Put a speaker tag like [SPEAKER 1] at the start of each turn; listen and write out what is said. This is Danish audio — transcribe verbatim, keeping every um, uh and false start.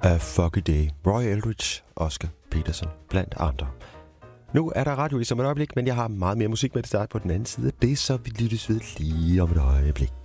[SPEAKER 1] A Foggy Day. Roy Eldridge, Oscar Peterson, blandt andre. Nu er der radio i som et øjeblik, men jeg har meget mere musik med det start på den anden side. Det er så vi lyttes ved lige om et øjeblik.